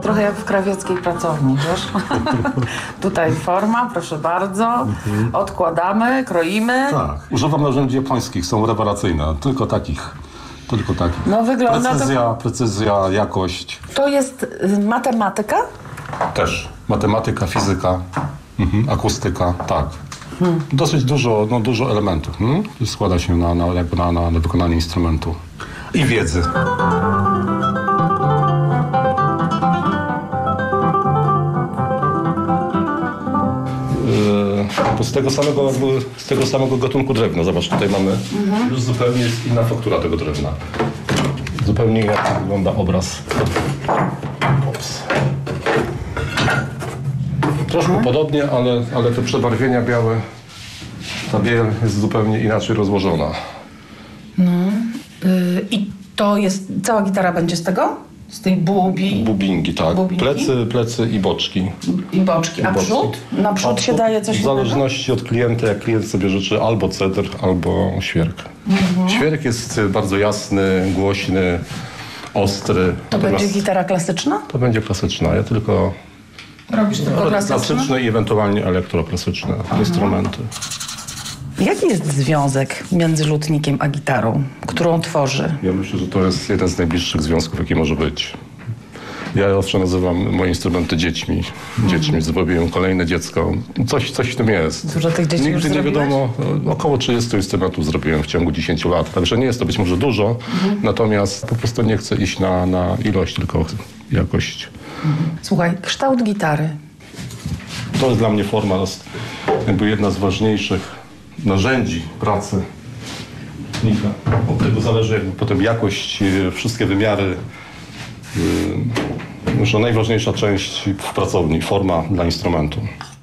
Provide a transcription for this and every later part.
trochę jak w krawieckiej pracowni, wiesz? Tutaj forma, proszę bardzo. Odkładamy, kroimy. Tak. Używam narzędzi japońskich, są rewelacyjne. Tylko takich. No wygląda Precyzja, jakość. To jest matematyka? Też. Matematyka, fizyka, akustyka, tak. Dosyć dużo elementów. Składa się na wykonanie instrumentu. I wiedzy. To z tego samego gatunku drewna. Zobacz, tutaj mamy już zupełnie jest inna faktura tego drewna. Zupełnie jak wygląda obraz. Ops. Troszkę podobnie, ale te przebarwienia białe, ta biel jest zupełnie inaczej rozłożona. I to jest, cała gitara będzie z tego? Z tej Bubingi, tak. Bubingi? Plecy i boczki. I boczki. A przód? Na przód się daje coś W zależności od klienta, jak klient sobie życzy, albo cedr, albo świerk. Świerk jest bardzo jasny, głośny, ostry. To będzie gitara klasyczna? To będzie klasyczna. Ja tylko... Robisz tylko klasyczne i ewentualnie elektroklasyczne instrumenty. Jaki jest związek między lutnikiem a gitarą, którą tworzy? Ja myślę, że to jest jeden z najbliższych związków, jaki może być. Ja zawsze nazywam moje instrumenty dziećmi. Zrobiłem kolejne dziecko. Coś w tym jest. Dużo tych dzieci Nigdy już nie wiadomo. Około 30 instrumentów zrobiłem w ciągu 10 lat. Także nie jest to być może dużo, natomiast po prostu nie chcę iść na ilość, tylko jakość. Słuchaj, kształt gitary. To jest dla mnie forma, jakby jedna z ważniejszych narzędzi pracy. Od tego zależy jakby potem jakość, wszystkie wymiary. Myślę, najważniejsza część w pracowni, forma dla instrumentu.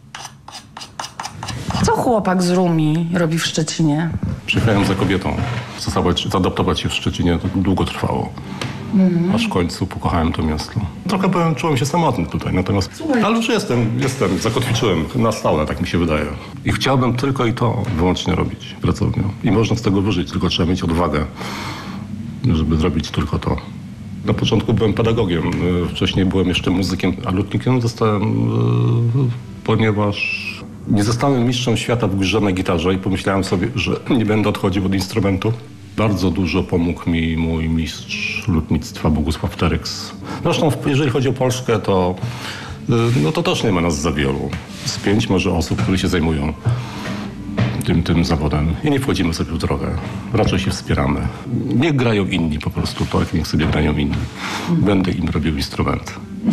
Co chłopak z Rumi robi w Szczecinie? Przyjechałem za kobietą. Zaadaptować się w Szczecinie to długo trwało. Aż w końcu pokochałem to miasto. Trochę czułem się samotny tutaj, natomiast... Ale już jestem, zakotwiczyłem na stałe, tak mi się wydaje. I chciałbym tylko i to wyłącznie robić pracownią. I można z tego wyżyć, tylko trzeba mieć odwagę, żeby zrobić tylko to. Na początku byłem pedagogiem, wcześniej byłem jeszcze muzykiem, a lutnikiem zostałem, ponieważ nie zostałem mistrzem świata w górze na gitarze i pomyślałem sobie, że nie będę odchodził od instrumentu. Bardzo dużo pomógł mi mój mistrz lutnictwa Bogusław Teryks. Zresztą jeżeli chodzi o Polskę, to też nie ma nas za wielu. Z 5 może osób, które się zajmują tym zawodem. I nie wchodzimy sobie w drogę. Raczej się wspieramy. Niech grają inni po prostu, tak? Niech sobie grają inni. Będę im robił instrument.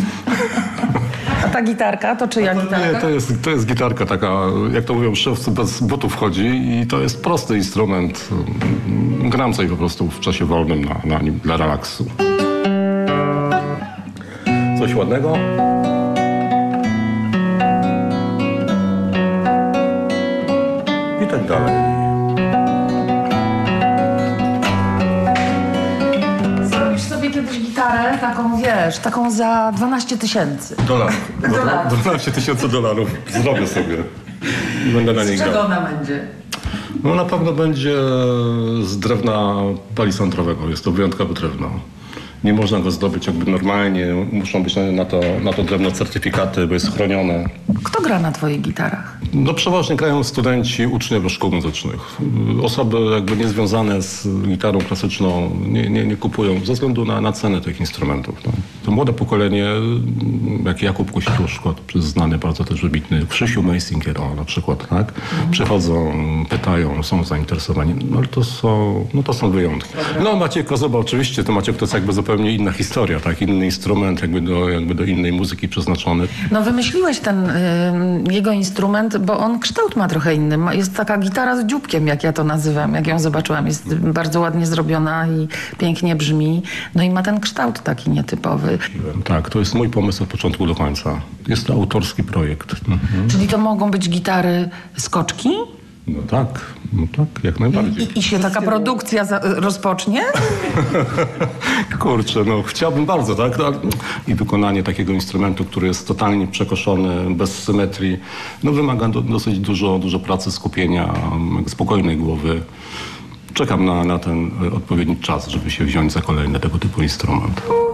A ta gitarka, to czyja gitarka? Nie, to jest gitarka taka, jak to mówią, szewcy bez butów chodzi i to jest prosty instrument. Gram sobie po prostu w czasie wolnym na nim dla relaksu. Coś ładnego? I tak dalej. Zrobisz sobie kiedyś gitarę taką, wiesz, taką za 12 000 Dolarów. 12 000 dolarów. Zrobię sobie. Będę na niej grał. Z czego ona będzie? No na pewno będzie z drewna palisandrowego. Jest to wyjątkowe drewno. Nie można go zdobyć jakby normalnie. Muszą być na to drewno certyfikaty, bo jest chronione. Kto gra na twoich gitarach? No przeważnie grają studenci, uczniowie szkół muzycznych. Osoby jakby niezwiązane z gitarą klasyczną nie kupują ze względu na cenę tych instrumentów. No. To młode pokolenie, jak Jakub Kościuszko, znany bardzo też wybitny, Krzysiu Mejsinger na przykład, tak? Przychodzą, pytają, są zainteresowani. No ale to są wyjątki. No Maciek Kozoba oczywiście, to Maciek to jest jakby zupełnie inna historia, tak? Inny instrument, jakby do innej muzyki przeznaczony. No wymyśliłeś ten jego instrument, bo on kształt ma trochę inny. Jest taka gitara z dzióbkiem, jak ja to nazywam, jak ją zobaczyłam. Jest bardzo ładnie zrobiona i pięknie brzmi. No i ma ten kształt taki nietypowy. Tak, to jest mój pomysł od początku do końca. Jest to autorski projekt. Czyli to mogą być gitary skoczki? No tak, jak najbardziej. I się taka produkcja rozpocznie? Kurczę, no chciałbym bardzo, tak? I wykonanie takiego instrumentu, który jest totalnie przekoszony, bez symetrii, no wymaga dosyć dużo pracy, skupienia, spokojnej głowy. Czekam na ten odpowiedni czas, żeby się wziąć za kolejny tego typu instrument.